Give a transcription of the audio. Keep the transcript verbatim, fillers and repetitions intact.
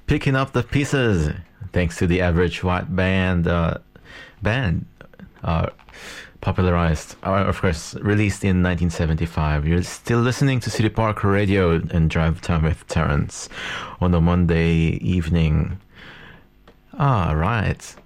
Picking Up the Pieces, thanks to the Average White Band, uh, band, uh, popularized, uh, of course, released in nineteen seventy-five. You're still listening to City Park Radio and Drive Time with Terrence on a Monday evening. Ah, right.